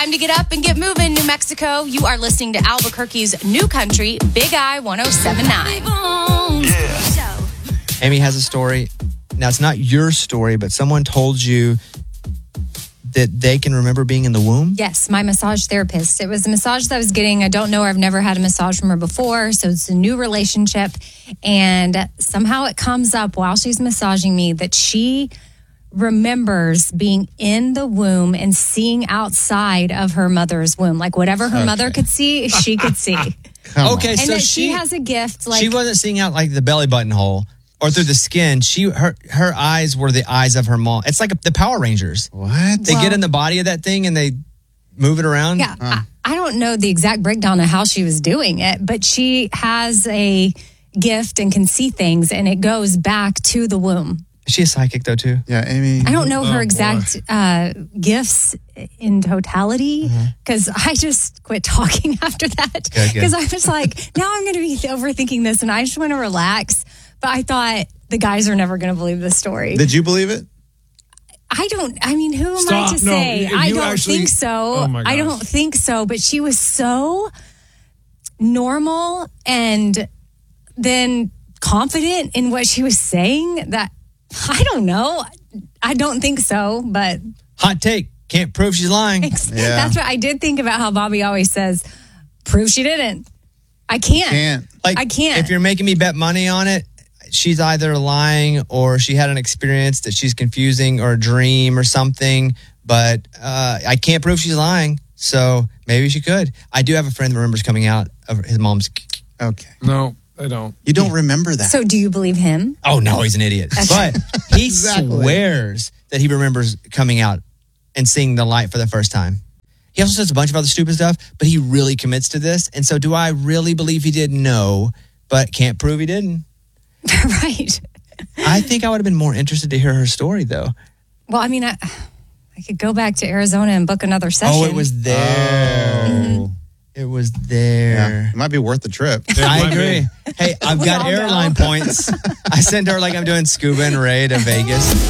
Time to get up and get moving, New Mexico. You are listening to Albuquerque's New Country, Big I 107.9. Yeah. Amy has a story. Now, it's not your story, but someone told you that they can remember being in the womb? Yes, my massage therapist. It was a massage that I was getting. I don't know her. I've never had a massage from her before, so it's a new relationship. And somehow it comes up while she's massaging me that she remembers being in the womb and seeing outside of her mother's womb. Like whatever her mother could see, she could see. Okay, and so that she has a gift. Like she wasn't seeing out like the belly button hole or through the skin. Her eyes were the eyes of her mom. It's like the Power Rangers. What? They get in the body of that thing and they move it around? Yeah. I don't know the exact breakdown of how she was doing it, but she has a gift and can see things, and it goes back to the womb. Is she a psychic, though, too? Yeah, Amy. I don't know her exact gifts in totality because I just quit talking after that because I was like, now I'm going to be overthinking this and I just want to relax. But I thought the guys are never going to believe this story. Did you believe it? I mean, who am I to say? I don't think so. Oh my gosh. I don't think so. But she was so normal and then confident in what she was saying that I don't know. I don't think so, but hot take. Can't prove she's lying. That's what I did think about how Bobby always says, prove she didn't. I can't. I can't. If you're making me bet money on it, she's either lying or she had an experience that she's confusing or a dream or something, but I can't prove she's lying. So maybe she could. I do have a friend that remembers coming out of his mom's. Okay. No, I don't. You don't remember that. So do you believe him? Oh, no, he's an idiot. But he swears that he remembers coming out and seeing the light for the first time. He also says a bunch of other stupid stuff, but he really commits to this. And so do I really believe he did? No, but can't prove he didn't. Right. I think I would have been more interested to hear her story, though. Well, I mean, I could go back to Arizona and book another session. Oh, it was there. It was there. Yeah, it might be worth the trip. I agree. Hey, I've got airline points. I send her like I'm doing scuba and Ray to Vegas.